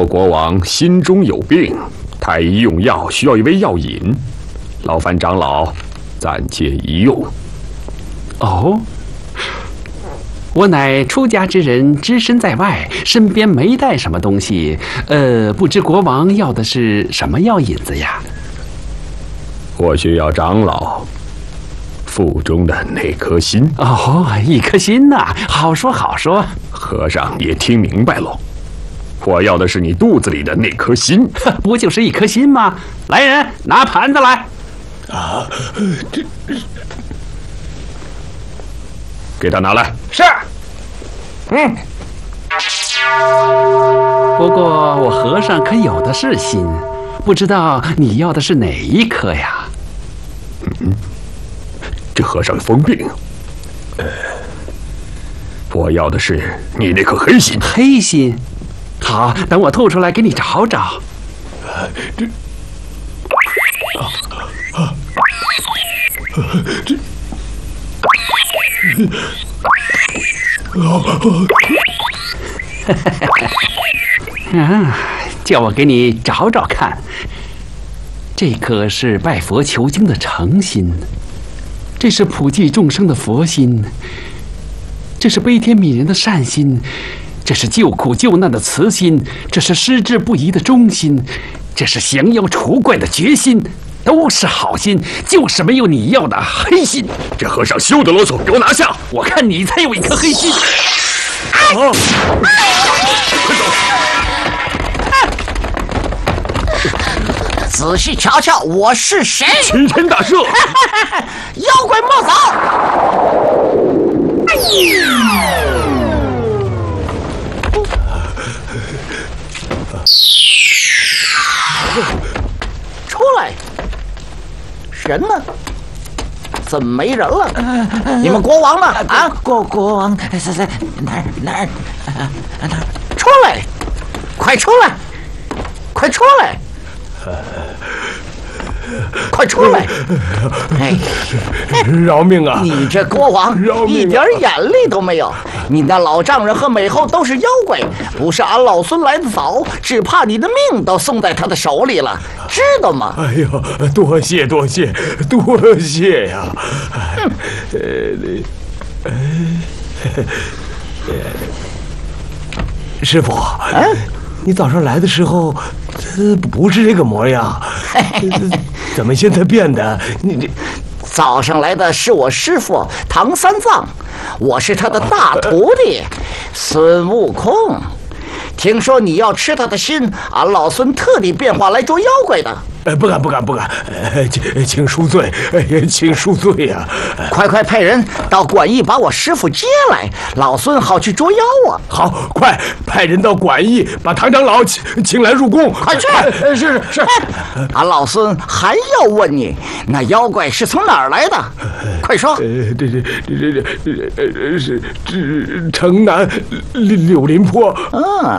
国国王心中有病，太医用药需要一味药引，劳烦长老暂借一用。 哦，我乃出家之人，只身在外，身边没带什么东西。不知国王要的是什么药引子呀？ 我需要长老腹中的那颗心。 哦，一颗心呐，好说好说。 和尚也听明白喽。我要的是你肚子里的那颗心。 不就是一颗心吗？来人，拿盘子来。 啊，这给他拿来。 是。 不过我和尚可有的是心，不知道你要的是哪一颗呀？ 这和尚疯病。我要的是你那颗黑心。 黑心？好，等我吐出来给你找找。叫我给你找找看。这颗是拜佛求经的诚心，这是普济众生的佛心，这是悲天悯人的善心，这是救苦救难的慈心，这是矢志不移的忠心，这是降妖除怪的决心，都是好心，就是没有你要的黑心。 这和尚休得啰嗦，给我拿下！ 我看你才有一颗黑心。 快走！ 仔细瞧瞧，我是谁？ 齐天大圣！ 妖怪莫走！出来！人呢？怎么没人了？你们国王呢？啊，国王在哪儿？出来！快出来！快出来！快出来！哎， 饶命啊！ 你这国王一点眼力都没有，你那老丈人和美后都是妖怪，不是俺老孙来得早，只怕你的命都送在他的手里了，知道吗？ 哎呦，多谢呀！师傅，你早上来的时候，不是这个模样，怎么现在变的？你早上来的是我师傅唐三藏，我是他的大徒弟孙悟空。听说你要吃他的心，俺老孙特地变化来捉妖怪的。 不敢，请恕罪，请恕罪呀！ 快派人到馆驿把我师傅接来，老孙好去捉妖啊！ 好，快派人到馆驿把唐长老请来入宫。 快去！ 是。 俺老孙还要问你，那妖怪是从哪儿来的？快说！ 是城南柳林坡。